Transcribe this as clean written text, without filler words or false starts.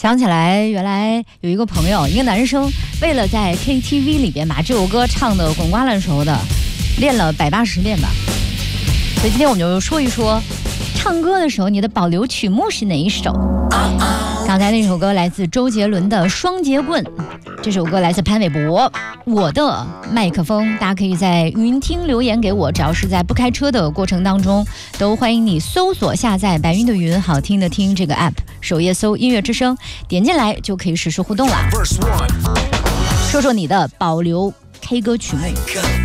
想起来，原来有一个朋友，一个男生，为了在 KTV 里边把这首歌唱得滚瓜烂熟的，练了180遍吧。所以今天我们就说一说，唱歌的时候你的保留曲目是哪一首？刚才那首歌来自周杰伦的《双截棍》，这首歌来自潘玮柏。我的麦克风，大家可以在语音听留言给我，只要是在不开车的过程当中，都欢迎你搜索下载白云的云好听的听这个 app， 首页搜音乐之声，点进来就可以实时互动了。说说你的保留 K 歌曲目。